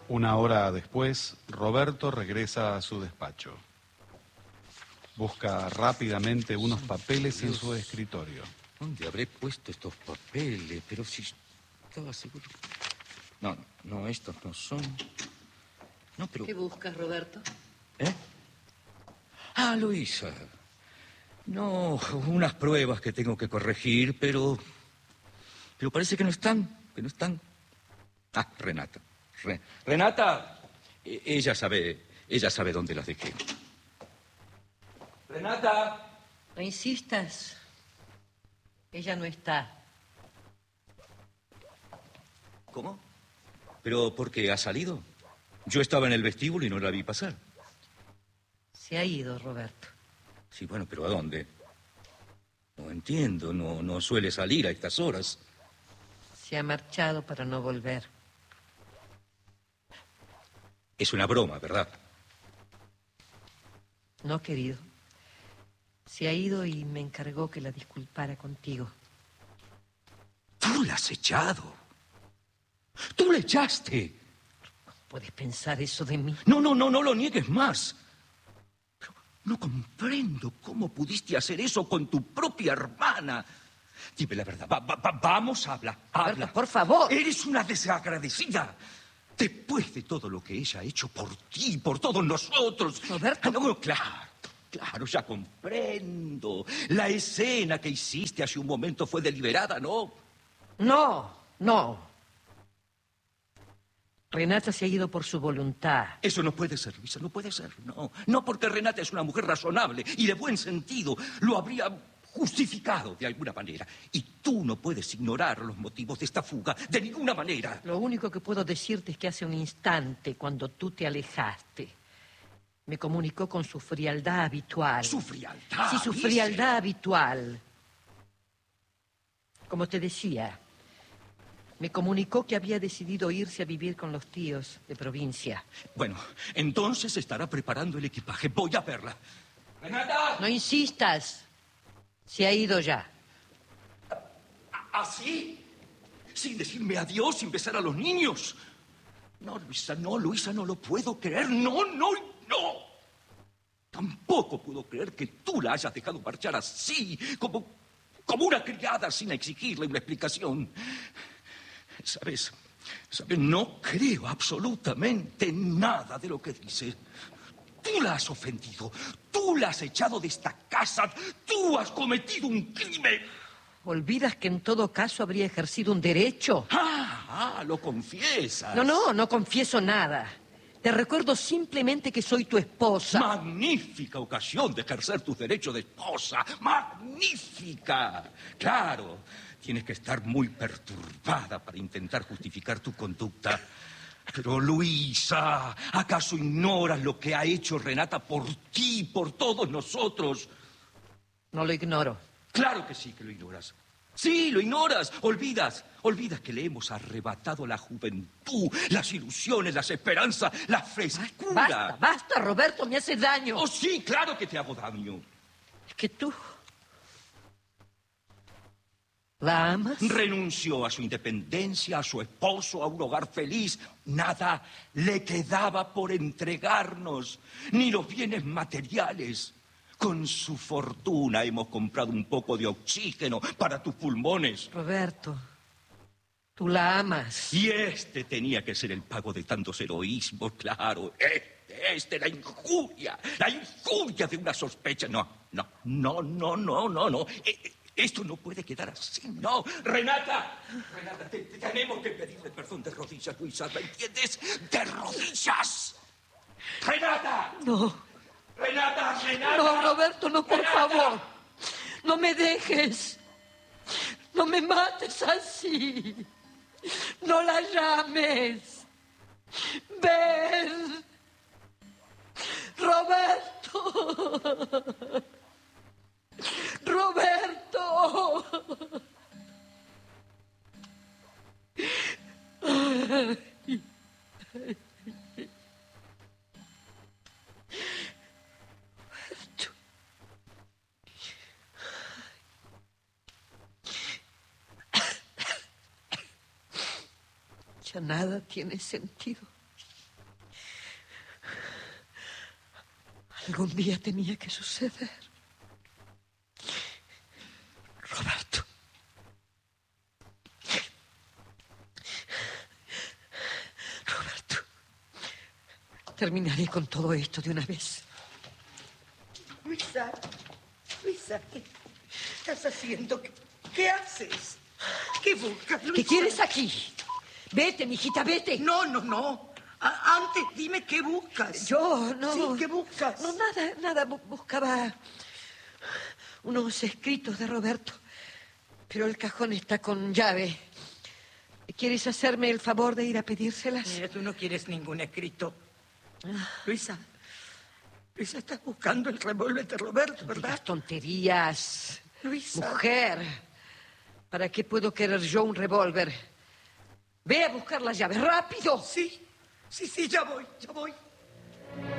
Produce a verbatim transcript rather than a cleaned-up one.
Una hora después, Roberto regresa a su despacho. Busca rápidamente unos papeles en su escritorio. ¿Dónde habré puesto estos papeles? Pero si estaba seguro... No, no, estos no son... No, pero... ¿Qué buscas, Roberto? ¿Eh? Ah, Luisa. No, unas pruebas que tengo que corregir, pero... Pero parece que no están, que no están. Ah, Renata. Re... Renata. E- ella sabe, ella sabe dónde las dejé. Renata. No insistas. Ella no está. ¿Cómo? ¿Pero por qué? ¿Ha salido? Yo estaba en el vestíbulo y no la vi pasar. Se ha ido, Roberto. Sí, bueno, pero ¿a dónde? No entiendo, no, no suele salir a estas horas. Se ha marchado para no volver. Es una broma, ¿verdad? No, querido. Se ha ido y me encargó que la disculpara contigo. ¿Tú la has echado? ¿Tú la echaste? ¿Cómo puedes pensar eso de mí? No, no, no, no lo niegues más. Pero no comprendo cómo pudiste hacer eso con tu propia hermana. Dime la verdad. Va, va, va, vamos, habla, habla. Roberto, por favor. Eres una desagradecida. Después de todo lo que ella ha hecho por ti, por todos nosotros. Roberto. Ah, no, claro, claro, ya comprendo. La escena que hiciste hace un momento fue deliberada, ¿no? No, no. Renata se ha ido por su voluntad. Eso no puede ser, Luisa, no puede ser, no. No, porque Renata es una mujer razonable y de buen sentido. Lo habría justificado de alguna manera. Y tú no puedes ignorar los motivos de esta fuga de ninguna manera. Lo único que puedo decirte es que hace un instante, cuando tú te alejaste, me comunicó con su frialdad habitual. ¿Su frialdad? Sí, su dice. frialdad habitual. Como te decía, me comunicó que había decidido irse a vivir con los tíos de provincia. Bueno, entonces estará preparando el equipaje. Voy a verla. ¡Renata! No insistas. Se ha ido ya. ¿Así? ¿Sin decirme adiós, sin besar a los niños? No, Luisa, no, Luisa, no lo puedo creer. No, no, no. Tampoco puedo creer que tú la hayas dejado marchar así, como, como una criada sin exigirle una explicación. ¿Sabes? ¿Sabes? No creo absolutamente nada de lo que dices. Tú la has ofendido. Tú la has echado de esta casa. Tú has cometido un crimen. ¿Olvidas que en todo caso habría ejercido un derecho? Ah, ah, lo confiesas. No, no, no confieso nada. Te recuerdo simplemente que soy tu esposa. Magnífica ocasión de ejercer tus derechos de esposa. Magnífica. Claro, tienes que estar muy perturbada para intentar justificar tu conducta. Pero, Luisa, ¿acaso ignoras lo que ha hecho Renata por ti, por todos nosotros? No lo ignoro. Claro que sí que lo ignoras. Sí, lo ignoras. Olvidas. Olvidas que le hemos arrebatado la juventud, las ilusiones, las esperanzas, la frescura. Basta, basta, Roberto, me hace daño. Oh, sí, claro que te hago daño. Es que tú... ¿la amas? Renunció a su independencia, a su esposo, a un hogar feliz. Nada le quedaba por entregarnos, ni los bienes materiales. Con su fortuna hemos comprado un poco de oxígeno para tus pulmones. Roberto, tú la amas. Y este tenía que ser el pago de tantos heroísmos, claro. Este, este, la injuria, la injuria de una sospecha. No, no, no, no, no, no, no. Eh, Esto no puede quedar así, no. Renata, Renata, te, te tenemos que pedirle perdón de rodillas, Luisa, ¿me entiendes? ¡De rodillas! ¡Renata! No. ¡Renata, Renata! No, Roberto, no, por ¡Renata! favor. No me dejes. No me mates así. No la llames. Ven. Roberto. Roberto. Ay. Ya nada tiene sentido. Algún día tenía que suceder. Roberto. Roberto. Terminaré con todo esto de una vez. Luisa, Luisa, ¿qué estás haciendo? ¿Qué, qué haces? ¿Qué buscas, Luisa? ¿Qué quieres aquí? Vete, mijita, vete. No, no, no. A- antes dime qué buscas. Yo, no. Sí, ¿qué buscas? No, nada, nada. Bu- Buscaba unos escritos de Roberto. Pero el cajón está con llave. ¿Quieres hacerme el favor de ir a pedírselas? Mira, tú no quieres ningún escrito. Luisa, Luisa, estás buscando el revólver de Roberto, ¿verdad? Digas tonterías. Luisa. Mujer, ¿para qué puedo querer yo un revólver? Ve a buscar las llaves, rápido. Sí, sí, sí, ya voy, ya voy.